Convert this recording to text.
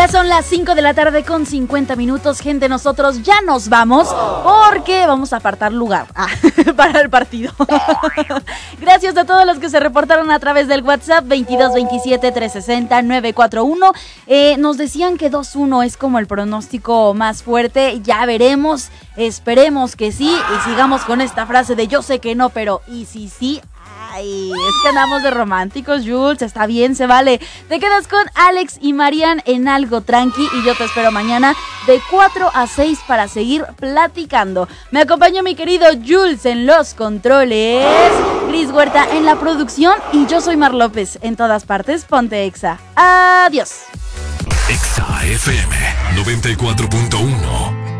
Ya son las 5 de la tarde con 50 minutos, gente. Nosotros ya nos vamos porque vamos a apartar lugar para el partido. Gracias a todos los que se reportaron a través del WhatsApp 2227-360-941. Nos decían que 2-1 es como el pronóstico más fuerte. Ya veremos, esperemos que sí. Y sigamos con esta frase de yo sé que no, pero ¿y si sí? Ay, es que andamos de románticos, Jules, está bien, se vale. Te quedas con Alex y Marian en Algo Tranqui y yo te espero mañana de 4 a 6 para seguir platicando. Me acompañó mi querido Jules en los controles, Cris Huerta en la producción y yo soy Mar López. En todas partes, ponte Exa. Adiós. Exa FM 94.1